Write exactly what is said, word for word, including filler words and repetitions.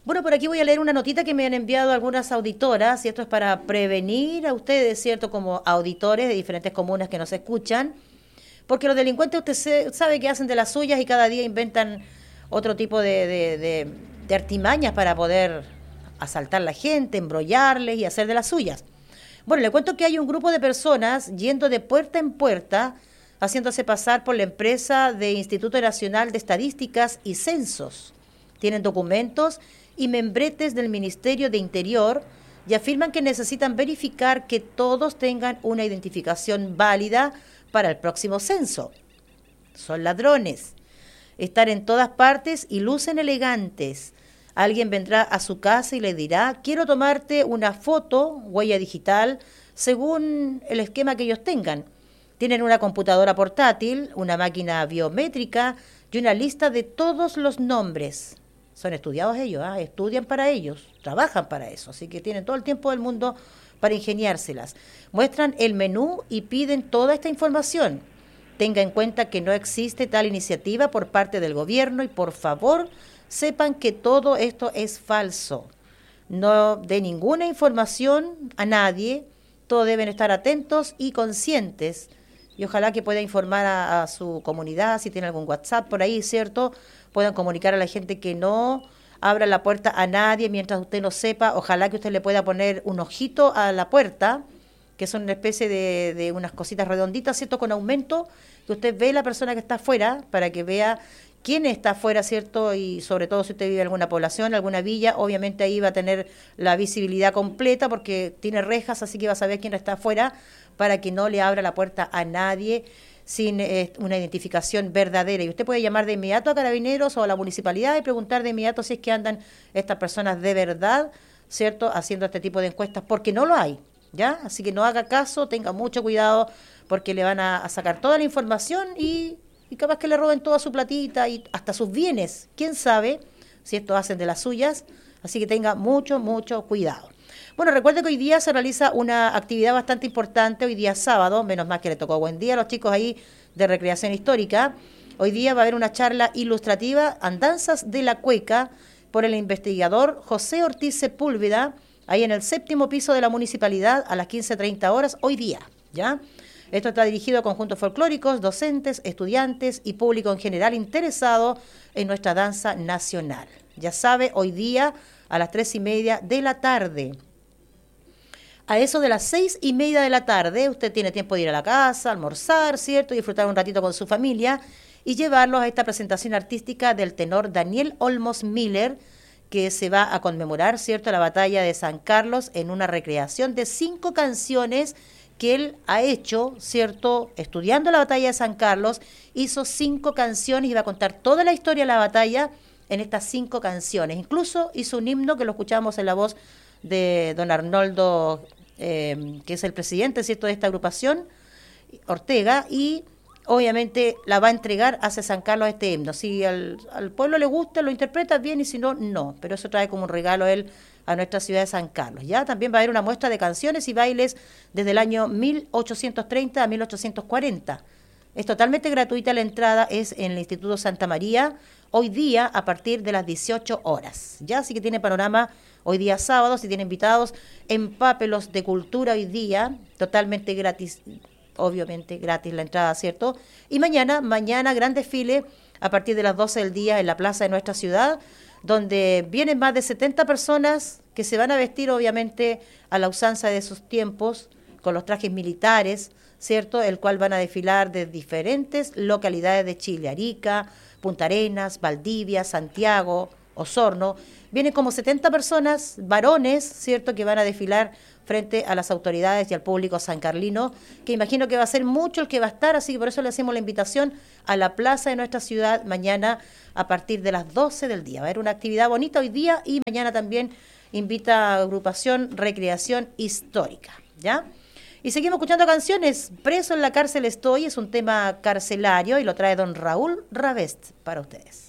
Bueno, por aquí voy a leer una notita que me han enviado algunas auditoras, y esto es para prevenir a ustedes, ¿cierto?, como auditores de diferentes comunas que nos escuchan, porque los delincuentes usted se, sabe que hacen de las suyas y cada día inventan otro tipo de, de, de, de artimañas para poder asaltar a la gente, embrollarles y hacer de las suyas. Bueno, le cuento que hay un grupo de personas yendo de puerta en puerta, haciéndose pasar por la empresa de Instituto Nacional de Estadísticas y Censos. Tienen documentos y membretes del Ministerio de Interior y afirman que necesitan verificar que todos tengan una identificación válida para el próximo censo. Son ladrones. Están en todas partes y lucen elegantes. Alguien vendrá a su casa y le dirá, quiero tomarte una foto, huella digital, según el esquema que ellos tengan. Tienen una computadora portátil, una máquina biométrica y una lista de todos los nombres. Son estudiados ellos, ¿eh? Estudian para ellos, trabajan para eso, así que tienen todo el tiempo del mundo para ingeniárselas. Muestran el menú y piden toda esta información. Tenga en cuenta que no existe tal iniciativa por parte del gobierno y por favor sepan que todo esto es falso. No dé ninguna información a nadie, todos deben estar atentos y conscientes y ojalá que pueda informar a, a su comunidad, si tiene algún WhatsApp por ahí, ¿cierto?, puedan comunicar a la gente que no abra la puerta a nadie mientras usted no sepa. Ojalá que usted le pueda poner un ojito a la puerta, que son una especie de, de unas cositas redonditas, ¿cierto?, con aumento, que usted ve la persona que está afuera para que vea quién está afuera, ¿cierto? Y sobre todo si usted vive en alguna población, alguna villa, obviamente ahí va a tener la visibilidad completa porque tiene rejas, así que va a saber quién está afuera para que no le abra la puerta a nadie sin eh, una identificación verdadera. Y usted puede llamar de inmediato a Carabineros o a la municipalidad y preguntar de inmediato si es que andan estas personas de verdad, ¿cierto?, haciendo este tipo de encuestas, porque no lo hay, ¿ya? Así que no haga caso, tenga mucho cuidado, porque le van a, a sacar toda la información y, y capaz que le roben toda su platita y hasta sus bienes. ¿Quién sabe si esto hacen de las suyas? Así que tenga mucho, mucho cuidado. Bueno, recuerde que hoy día se realiza una actividad bastante importante, hoy día sábado, menos mal que le tocó buen día a los chicos ahí de recreación histórica. Hoy día va a haber una charla ilustrativa, Andanzas de la Cueca, por el investigador José Ortiz Sepúlveda, ahí en el séptimo piso de la municipalidad a las quince treinta horas, hoy día, ¿ya? Esto está dirigido a conjuntos folclóricos, docentes, estudiantes y público en general interesado en nuestra danza nacional. Ya sabe, hoy día a las tres y media de la tarde. A eso de las seis y media de la tarde, usted tiene tiempo de ir a la casa, almorzar, ¿cierto?, y disfrutar un ratito con su familia y llevarlos a esta presentación artística del tenor Daniel Olmos Miller, que se va a conmemorar, ¿cierto?, la batalla de San Carlos en una recreación de cinco canciones que él ha hecho, ¿cierto?, estudiando la batalla de San Carlos, hizo cinco canciones y va a contar toda la historia de la batalla en estas cinco canciones. Incluso hizo un himno que lo escuchamos en la voz de don Arnoldo, eh, que es el presidente, ¿cierto?, de esta agrupación, Ortega, y obviamente la va a entregar hacia San Carlos este himno. Si al, al pueblo le gusta, lo interpreta bien, y si no, no. Pero eso trae como un regalo él a nuestra ciudad de San Carlos. Ya también va a haber una muestra de canciones y bailes desde el año mil ochocientos treinta a mil ochocientos cuarenta. Es totalmente gratuita la entrada, es en el Instituto Santa María, hoy día a partir de las dieciocho horas. Ya, así que tiene panorama hoy día sábado, si tiene invitados, empápelos de cultura hoy día, totalmente gratis, obviamente gratis la entrada, ¿cierto? Y mañana, mañana gran desfile a partir de las doce del día en la plaza de nuestra ciudad, donde vienen más de setenta personas que se van a vestir obviamente a la usanza de sus tiempos, con los trajes militares, ¿cierto?, el cual van a desfilar de diferentes localidades de Chile, Arica, Punta Arenas, Valdivia, Santiago, Osorno. Vienen como setenta personas, varones, ¿cierto?, que van a desfilar frente a las autoridades y al público sancarlino, que imagino que va a ser mucho el que va a estar, así que por eso le hacemos la invitación a la plaza de nuestra ciudad mañana a partir de las doce del día. Va a haber una actividad bonita hoy día y mañana también invita a agrupación Recreación Histórica, ¿ya? Y seguimos escuchando canciones. Preso en la cárcel estoy, es un tema carcelario y lo trae don Raúl Ravest para ustedes.